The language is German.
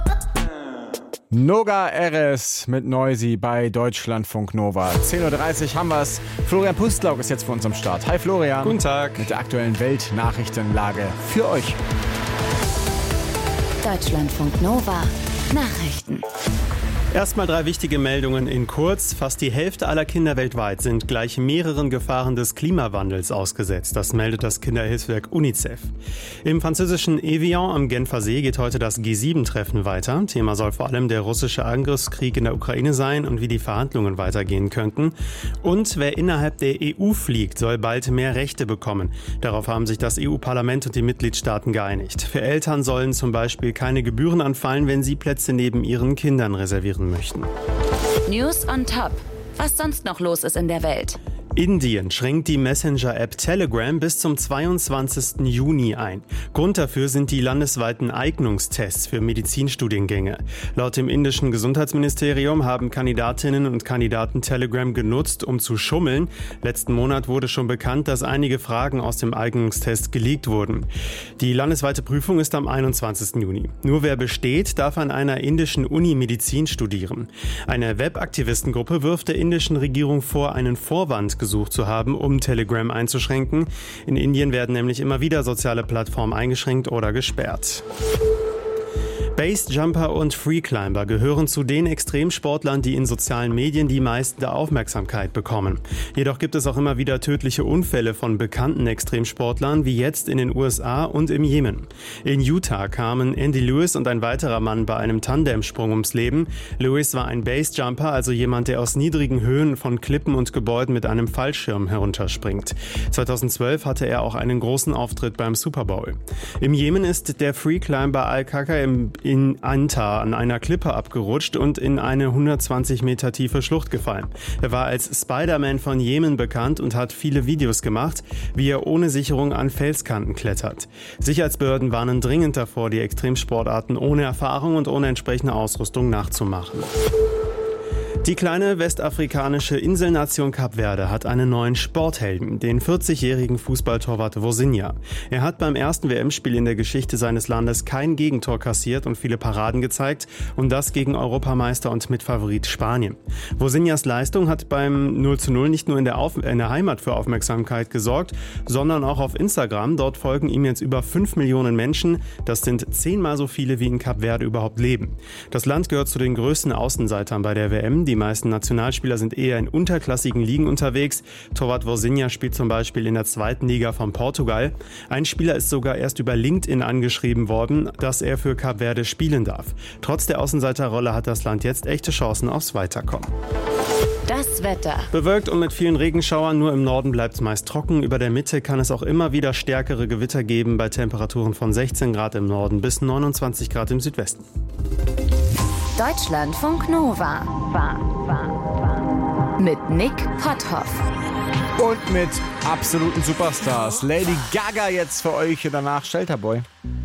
Noga Eres mit Noisy bei Deutschlandfunk Nova. 10.30 Uhr haben wir's. Florian Pustlauk ist jetzt für uns am Start. Hi Florian. Guten Tag. Mit der aktuellen Weltnachrichtenlage für euch. Deutschlandfunk Nova. Nachrichten. Erstmal 3 wichtige Meldungen in kurz. Fast die Hälfte aller Kinder weltweit sind gleich mehreren Gefahren des Klimawandels ausgesetzt. Das meldet das Kinderhilfswerk UNICEF. Im französischen Evian am Genfer See geht heute das G7-Treffen weiter. Thema soll vor allem der russische Angriffskrieg in der Ukraine sein und wie die Verhandlungen weitergehen könnten. Und wer innerhalb der EU fliegt, soll bald mehr Rechte bekommen. Darauf haben sich das EU-Parlament und die Mitgliedstaaten geeinigt. Für Eltern sollen zum Beispiel keine Gebühren anfallen, wenn sie Plätze neben ihren Kindern reservieren möchten. News on top. Was sonst noch los ist in der Welt? Indien schränkt die Messenger-App Telegram bis zum 22. Juni ein. Grund dafür sind die landesweiten Eignungstests für Medizinstudiengänge. Laut dem indischen Gesundheitsministerium haben Kandidatinnen und Kandidaten Telegram genutzt, um zu schummeln. Letzten Monat wurde schon bekannt, dass einige Fragen aus dem Eignungstest geleakt wurden. Die landesweite Prüfung ist am 21. Juni. Nur wer besteht, darf an einer indischen Uni Medizin studieren. Eine Webaktivistengruppe wirft der indischen Regierung vor, einen Vorwand gesucht zu haben, um Telegram einzuschränken. In Indien werden nämlich immer wieder soziale Plattformen eingeschränkt oder gesperrt. Basejumper und Freeclimber gehören zu den Extremsportlern, die in sozialen Medien die meiste Aufmerksamkeit bekommen. Jedoch gibt es auch immer wieder tödliche Unfälle von bekannten Extremsportlern, wie jetzt in den USA und im Jemen. In Utah kamen Andy Lewis und ein weiterer Mann bei einem Tandemsprung ums Leben. Lewis war ein Basejumper, also jemand, der aus niedrigen Höhen von Klippen und Gebäuden mit einem Fallschirm herunterspringt. 2012 hatte er auch einen großen Auftritt beim Super Bowl. Im Jemen ist der Freeclimber Al-Kaka in Anta an einer Klippe abgerutscht und in eine 120 Meter tiefe Schlucht gefallen. Er war als Spider-Man von Jemen bekannt und hat viele Videos gemacht, wie er ohne Sicherung an Felskanten klettert. Sicherheitsbehörden warnen dringend davor, die Extremsportarten ohne Erfahrung und ohne entsprechende Ausrüstung nachzumachen. Die kleine westafrikanische Inselnation Kap Verde hat einen neuen Sporthelden, den 40-jährigen Fußballtorwart Vozinha. Er hat beim ersten WM-Spiel in der Geschichte seines Landes kein Gegentor kassiert und viele Paraden gezeigt, und das gegen Europameister und Mitfavorit Spanien. Vozinhas Leistung hat beim 0:0 nicht nur in der Heimat für Aufmerksamkeit gesorgt, sondern auch auf Instagram. Dort folgen ihm jetzt über 5 Millionen Menschen. Das sind 10-mal so viele, wie in Kap Verde überhaupt leben. Das Land gehört zu den größten Außenseitern bei der WM. Die meisten Nationalspieler sind eher in unterklassigen Ligen unterwegs. Torwart Vozinha spielt zum Beispiel in der 2. Liga von Portugal. Ein Spieler ist sogar erst über LinkedIn angeschrieben worden, dass er für Kap Verde spielen darf. Trotz der Außenseiterrolle hat das Land jetzt echte Chancen aufs Weiterkommen. Das Wetter. Bewölkt und mit vielen Regenschauern, nur im Norden bleibt es meist trocken. Über der Mitte kann es auch immer wieder stärkere Gewitter geben, bei Temperaturen von 16 Grad im Norden bis 29 Grad im Südwesten. Deutschlandfunk Nova. Mit Nick Potthoff. Und mit absoluten Superstars. Lady Gaga jetzt für euch und danach Shelter Boy.